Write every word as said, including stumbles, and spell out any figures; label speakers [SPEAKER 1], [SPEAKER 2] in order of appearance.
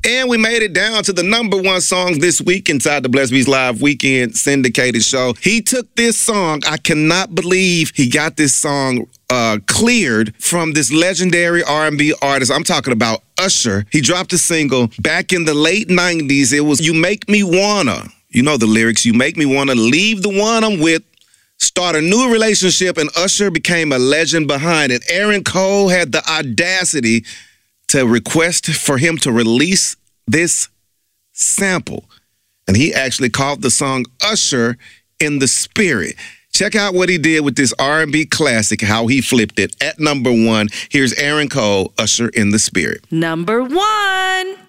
[SPEAKER 1] And we made it down to the number one song this week inside the Bless Beats Live Weekend syndicated show. He took this song. I cannot believe he got this song uh, cleared from this legendary R and B artist. I'm talking about Usher. He dropped a single back in the late nineties. It was You Make Me Wanna. You know the lyrics. You make me wanna leave the one I'm with, start a new relationship, and Usher became a legend behind it. Aaron Cole had the audacity to request for him to release this sample. And he actually called the song Usher in the Spirit. Check out what he did with this R and B classic, how he flipped it. At number one, here's Aaron Cole, Usher in the Spirit.
[SPEAKER 2] Number one.